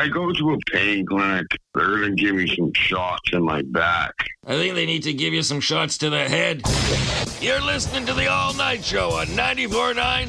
I go to a pain clinic. They're going to give me some shots in my back. I think they need to give you some shots to the head. You're listening to the All Night Show on 94.9